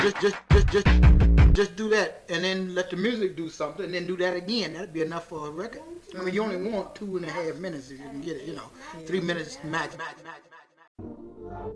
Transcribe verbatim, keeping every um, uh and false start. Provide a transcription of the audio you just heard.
Just, just, just, just, just do that, and then let the music do something, and then do that again. That'd be enough for a record. I mean, you only want two and a half minutes if you can get it. You know, three minutes max. max, max, max.